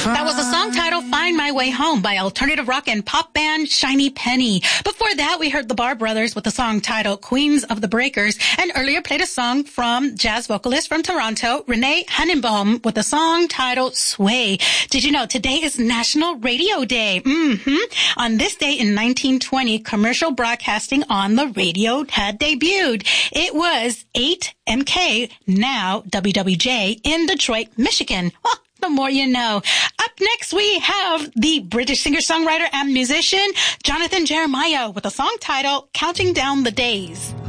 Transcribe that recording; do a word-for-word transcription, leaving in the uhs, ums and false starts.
That was a song titled Find My Way Home by alternative rock and pop band Shiny Penny. Before that, we heard the Barr Brothers with the song titled Queens of the Breakers, and earlier played a song from jazz vocalist from Toronto, Renee Hannenbaum, with a song titled Sway. Did you know today is National Radio Day? Mm-hmm. On this day in nineteen twenty, commercial broadcasting on the radio had debuted. It was eight M K, now W W J, in Detroit, Michigan. Well, the more you know. Up next, we have the British singer-songwriter and musician Jonathan Jeremiah with a song titled Counting Down the Days.